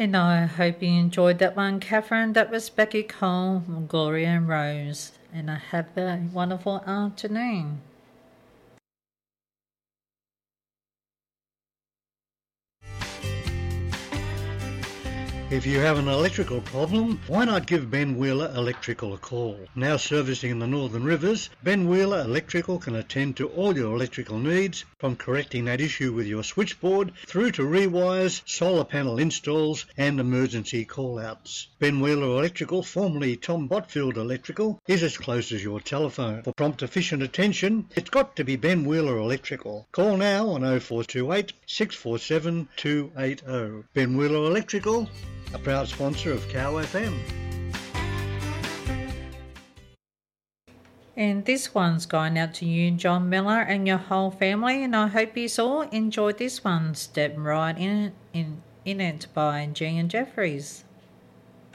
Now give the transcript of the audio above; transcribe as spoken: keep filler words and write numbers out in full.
And I hope you enjoyed that one, Catherine. That was Becky Cole, Gloria and Rose. And I have a wonderful afternoon. If you have an electrical problem, why not give Ben Wheeler Electrical a call? Now servicing the Northern Rivers, Ben Wheeler Electrical can attend to all your electrical needs, from correcting that issue with your switchboard through to rewires, solar panel installs and emergency call-outs. Ben Wheeler Electrical, formerly Tom Botfield Electrical, is as close as your telephone. For prompt efficient attention, it's got to be Ben Wheeler Electrical. Call now on oh four two eight, six four seven, two eight oh. Ben Wheeler Electrical, a proud sponsor of Cow F M. And this one's going out to you, John Miller, and your whole family, and I hope you all enjoyed this one. Step Right In It, in, in it by Jean Jeffries.